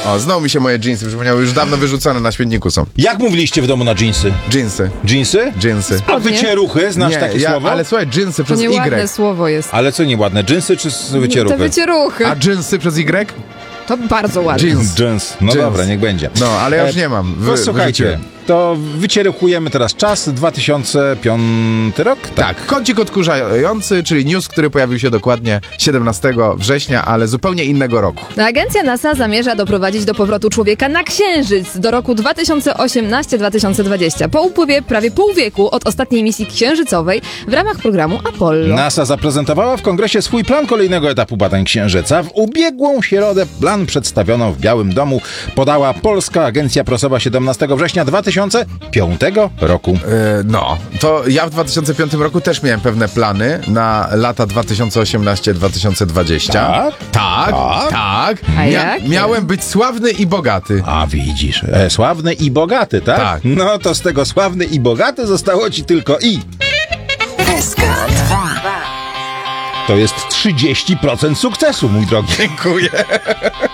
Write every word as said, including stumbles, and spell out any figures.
O, znowu mi się moje dżinsy przypomniały, już dawno wyrzucone na śmietniku są. Jak mówiliście w domu na dżinsy? Dżinsy. Dżinsy? Dżinsy. A wycieruchy? Znasz Nie, takie ja, słowo? ale słuchaj, dżinsy To przez nieładne Y. słowo jest. Ale co nieładne, dżinsy czy s- wycieruchy? Te wycieruchy. A dżinsy przez Y? To bardzo ładne. Jeans. Dżins. No Jeans. dobra, niech będzie. No, ale ja już E, nie mam. Wy, No słuchajcie, wyrzuciłem. to wycieruchujemy teraz czas, dwa tysiące piąty rok? Tak, kącik odkurzający, czyli news, który pojawił się dokładnie siedemnastego września, ale zupełnie innego roku. Agencja NASA zamierza doprowadzić do powrotu człowieka na Księżyc do roku dwa tysiące osiemnastego do dwa tysiące dwudziestego. Po upływie prawie pół wieku od ostatniej misji księżycowej w ramach programu Apollo. NASA zaprezentowała w kongresie swój plan kolejnego etapu badań Księżyca. W ubiegłą środę plan przedstawiono w Białym Domu podała Polska Agencja Prasowa siedemnastego września dwa tysiące piątego roku. Yy, no, to ja w dwa tysiące piątym roku też miałem pewne plany na lata dwa tysiące osiemnasty do dwa tysiące dwudziestego. Tak? Tak, Tak? tak. A jak? Miałem być sławny i bogaty. A widzisz, e, sławny i bogaty, tak? Tak. No to z tego sławny i bogaty zostało ci tylko i. To jest trzydzieści procent sukcesu, mój drogi. Dziękuję.